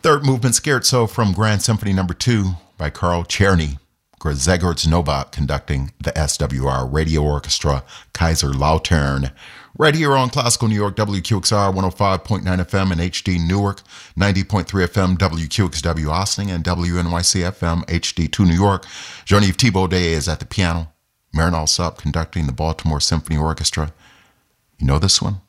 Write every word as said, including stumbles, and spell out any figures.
Third movement, Scherzo from Grand Symphony Number Two by Karl Czerny. Grzegorz Nowak conducting the S W R Radio Orchestra, Kaiserslautern. Right here on Classical New York, W Q X R one oh five point nine F M and H D Newark, ninety point three F M, W Q X W Austin, and W N Y C F M, H D two New York. Genevieve Thiebaud is at the piano. Marinal Sup conducting the Baltimore Symphony Orchestra. You know this one?